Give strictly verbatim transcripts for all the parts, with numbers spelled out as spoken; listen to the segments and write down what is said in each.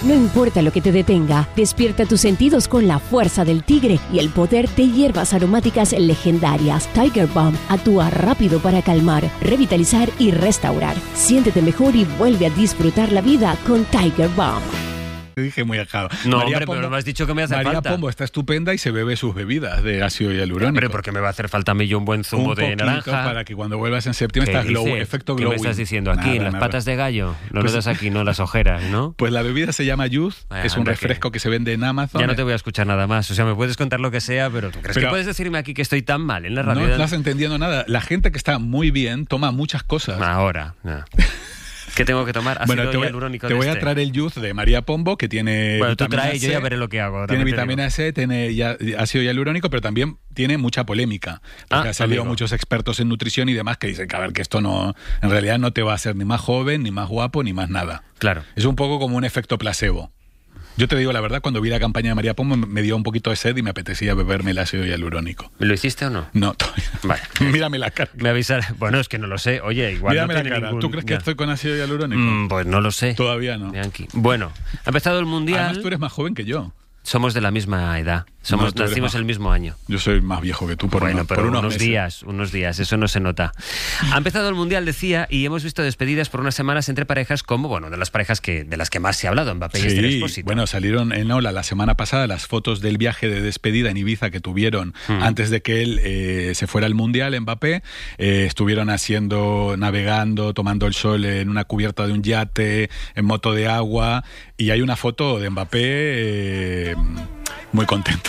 No importa lo que te detenga, despierta tus sentidos con la fuerza del tigre y el poder de hierbas aromáticas legendarias. Tiger Balm actúa rápido para calmar, revitalizar y restaurar. Siéntete mejor y vuelve a disfrutar la vida con Tiger Balm. Te dije muy ajado. No, María hombre, Pombo, pero me has dicho que me hace María falta. Pombo está estupenda y se bebe sus bebidas de ácido hialurónico. Hombre, porque me va a hacer falta a mí yo un buen zumo un de poquito naranja. para que cuando vuelvas en septiembre ¿Qué estás glow, dices? efecto ¿Qué glowing. me estás diciendo aquí? Nada, ¿En las nada. patas de gallo? Lo Pues- notas aquí, no las ojeras, ¿no? Pues la bebida se llama Youth, Ah, es un anda, refresco que... que se vende en Amazon. Ya no te voy a escuchar nada más. O sea, me puedes contar lo que sea, pero ¿tú crees Pero- que puedes decirme aquí que estoy tan mal en la No radio? estás entendiendo nada. La gente que está muy bien toma muchas cosas. Ahora, no. ¿Qué tengo que tomar? Ácido Bueno, te voy, hialurónico te de voy a este. traer el Youth de María Pombo, que tiene Bueno, tú vitamina traes, yo C, ya veré lo que hago. Tiene también te vitamina digo. C, tiene ya- ácido hialurónico, pero también tiene mucha polémica. Porque Ah, ha salido amigo. muchos expertos en nutrición y demás que dicen que, a ver, que esto no, en realidad no te va a hacer ni más joven, ni más guapo, ni más nada. Claro. Es un poco como un efecto placebo. Yo te digo la verdad, cuando vi la campaña de María Pombo me dio un poquito de sed y me apetecía beberme el ácido hialurónico. ¿Me lo hiciste o no? No, todavía. Vale. Mírame la cara. Me avisarás. Bueno, es que no lo sé. Oye, igual Mírame no la tiene cara. ningún... ¿Tú crees que Ya. estoy con ácido hialurónico? Mm, pues no lo sé. Todavía no. Bianchi. Bueno, ha empezado el Mundial. Además, tú eres más joven que yo. Somos de la misma edad. Somos, No, tú eres nacimos más- el mismo año. Yo soy más viejo que tú por, bueno, unos, pero por unos, unos meses. días, unos días, eso no se nota. Ha empezado el Mundial, decía, y hemos visto despedidas por unas semanas entre parejas como, bueno, de las parejas que de las que más se ha hablado, Mbappé y Esther Sí, Expósito. bueno, salieron en Ola la semana pasada las fotos del viaje de despedida en Ibiza que tuvieron Hmm. antes de que él eh, se fuera al Mundial, Mbappé. Eh, estuvieron haciendo, navegando, tomando el sol en una cubierta de un yate, en moto de agua, y hay una foto de Mbappé eh, muy contento.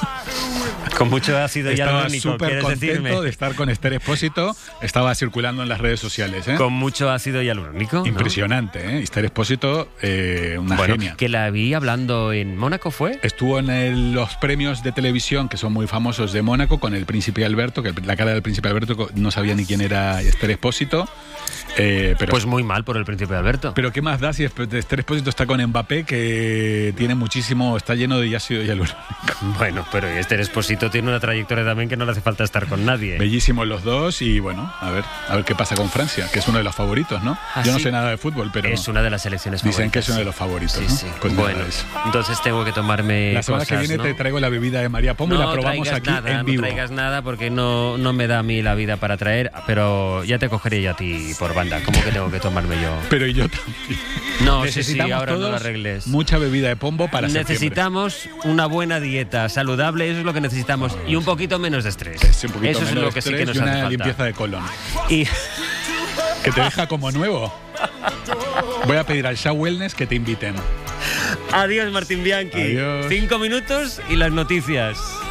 Con mucho ácido Estaba hialurónico, súper ¿quieres contento decirme? de estar con Esther Expósito. Estaba circulando en las redes sociales. ¿eh? Con mucho ácido hialurónico, ¿no? Impresionante, ¿eh? Esther Expósito, eh, una Bueno, genia. que la vi hablando en Mónaco, ¿fue? Estuvo en el- los premios de televisión que son muy famosos de Mónaco con el príncipe Alberto, que el- la cara del príncipe Alberto no sabía ni quién era Esther Expósito. Eh, pero, Pues muy mal por el príncipe Alberto. pero ¿qué más da si Esther Expósito está con Mbappé, que tiene muchísimo, está lleno de ácido hialurónico? Bueno, pero Esther Expósito tiene una trayectoria también que no le hace falta estar con nadie. Bellísimos los dos y bueno, a ver, a ver qué pasa con Francia, que es uno de los favoritos, ¿no? Ah, Yo no sí. sé nada de fútbol, pero Es una de las selecciones favoritas. dicen que es uno de los sí. favoritos, Sí, ¿no? sí. Pues nada bueno, de eso. entonces tengo que tomarme La semana cosas, que viene ¿no? te traigo la bebida de María Pombo y la No probamos traigas aquí nada, en vivo. no traigas nada porque no, no me da a mí la vida para traer, pero ya te cogeré yo a ti por banda. ¿Cómo que tengo que tomarme yo? Pero y yo también. No, sí, sí, Necesitamos ahora no lo todos arregles. mucha bebida de pombo para septiembre. Necesitamos una buena dieta saludable, eso es lo que necesitamos, y un poquito menos de estrés. Sí, un poquito eso es menos lo de que sí estrés que nos y una hace falta. limpieza de colon. Y Que te deja como nuevo. Voy a pedir al Shaw Wellness que te inviten. adiós, Martín Bianchi. Adiós. Cinco minutos y las noticias.